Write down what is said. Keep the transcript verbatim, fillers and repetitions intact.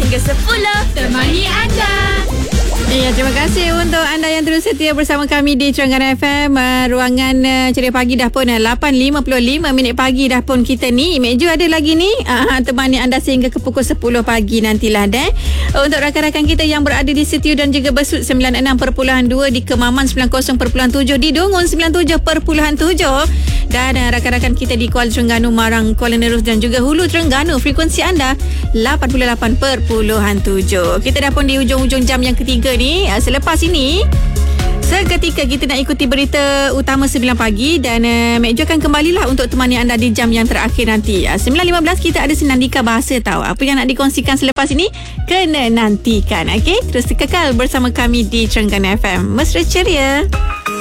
hingga sepuluh. Temani anda. Ya, terima kasih untuk anda yang terus setia bersama kami di Terengganu F M. Uh, ruangan uh, Ceria Pagi dah pun uh, lapan lima puluh lima minit pagi dah pun kita ni. Meja ada lagi ni. Uh, temani anda sehingga ke pukul sepuluh pagi nantilah deh. Uh, untuk rakan-rakan kita yang berada di studio dan juga Besut sembilan enam perpuluhan dua, di Kemaman sembilan kosong perpuluhan tujuh, di Dungun sembilan tujuh perpuluhan tujuh, dan uh, rakan-rakan kita di Kuala Terengganu, Marang, Kuala Nerus dan juga Hulu Terengganu. Frekuensi anda lapan puluh lapan perpuluhan tujuh. Kita dah pun di hujung-hujung jam yang ketiga ni. Selepas ini seketika kita nak ikuti berita utama sembilan pagi, dan uh, Mek Jo akan kembalilah untuk temani anda di jam yang terakhir nanti. uh, sembilan lima belas kita ada Senandika Bahasa tahu. Apa yang nak dikongsikan selepas ini kena nantikan. Okey, terus kekal bersama kami di Terengganu F M. Mesra ceria.